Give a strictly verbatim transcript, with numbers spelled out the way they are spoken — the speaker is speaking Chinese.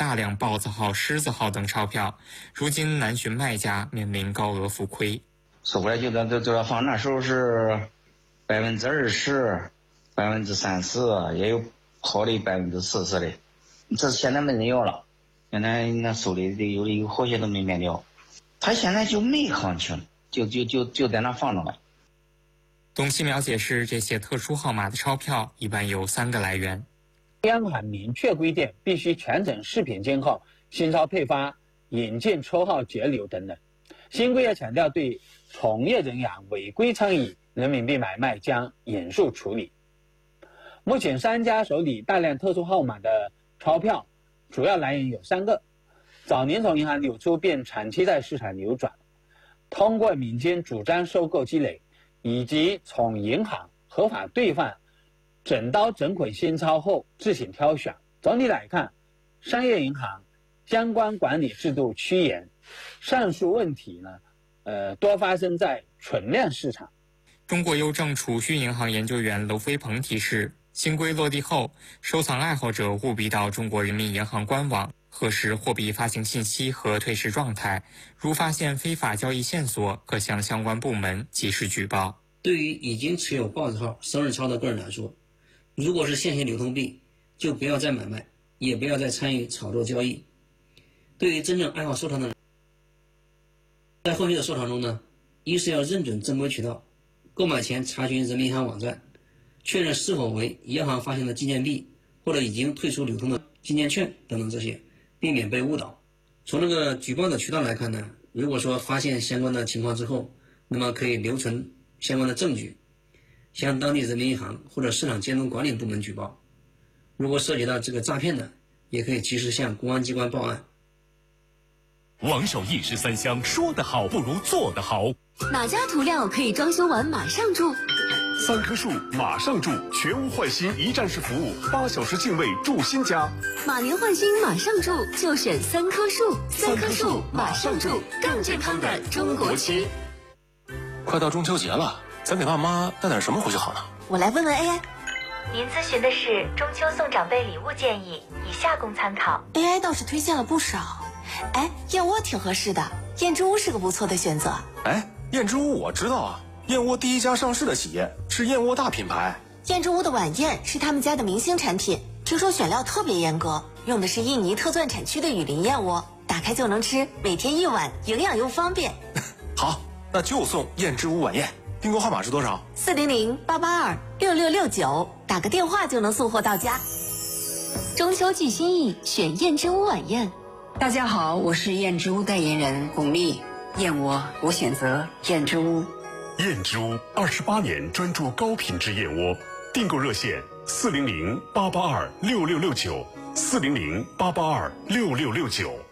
大量豹子号、狮子号等钞票，如今难寻卖家，面临高额浮亏。 说回来就在就就在放，那时候是百分之二十、百分之三十，也有好的百分之四十的，这现在没人要了。现在那手里的有的有好些都没卖掉，他现在就没行情，就就就就在那放着了。 董其苗解释，这些特殊号码的钞票一般有三个来源。 央行明确规定，必须全程视频监控新钞配发、引进、抽号、截留等等。新规也强调，对从业人员违规参与人民币买卖将严肃处理。目前商家手里大量特殊号码的钞票，主要来源有三个：早年从银行流出并长期在市场流转，通过民间主张收购积累，以及从银行合法兑换整刀整捆新钞后自行挑选。总体来看，商业银行相关管理制度趋严，上述问题呢，呃，多发生在存量市场。 中国邮政储蓄银行研究员娄飞鹏提示，新规落地后，收藏爱好者务必到中国人民银行官网核实货币发行信息和退市状态，如发现非法交易线索，可向相关部门及时举报。 对于已经持有豹子号、生日钞的个人来说，如果是现行流通币，就不要再买卖，也不要再参与炒作交易。对于真正爱好收藏的人，在后续的收藏中呢，一是要认准正规渠道，购买前查询人民银行网站，确认是否为银行发行的纪念币或者已经退出流通的纪念券等等这些，避免被误导。从这个举报的渠道来看呢，如果说发现相关的情况之后，那么可以留存相关的证据，向当地人民银行或者市场监督管理部门举报。如果涉及到这个诈骗的，也可以及时向公安机关报案。 王守义十三香，说得好不如做得好。 哪家涂料可以装修完马上住？ 三棵树马上住，全屋换新一站式服务，八小时进位住新家。 马年换新马上住，就选三棵树。三棵树马上住，更健康的中国区。 快到中秋节了，咱给爸妈带点什么回去好呢？ 我来问问 A I。 您咨询的是中秋送长辈礼物建议，以下供参考。 A I 倒是推荐了不少。哎，燕窝挺合适的，燕之屋是个不错的选择。 哎，燕之屋我知道啊，燕窝第一家上市的企业，是燕窝大品牌。 燕之屋的晚宴是他们家的明星产品，听说选料特别严格，用的是印尼特钻产区的雨林燕窝，打开就能吃，每天一碗，营养又方便。 好，那就送燕之屋晚宴。订购号码是多少？ 四零零八八二六六六九，打个电话就能送货到家。中秋寄心意，选燕之屋晚宴。 大家好，我是燕之屋代言人巩俐。燕窝我选择燕之屋。 燕之屋二十八年专注高品质燕窝，订购热线四零零八八二六六六九，四零零八八二六六六九。